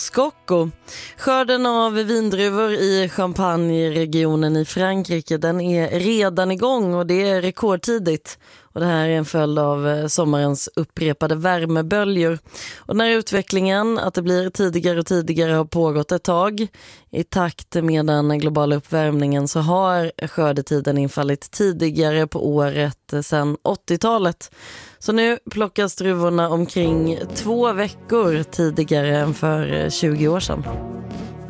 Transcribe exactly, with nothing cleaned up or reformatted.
Scocco. Skörden av vindruvor i Champagne-regionen i Frankrike, den är redan igång och det är rekordtidigt. Och det här är en följd av sommarens upprepade värmeböljor. Och den här utvecklingen, att det blir tidigare och tidigare, har pågått ett tag. I takt med den globala uppvärmningen så har skördetiden infallit tidigare på året sedan åttiotalet. Så nu plockas druvorna omkring två veckor tidigare än för tjugo år sedan.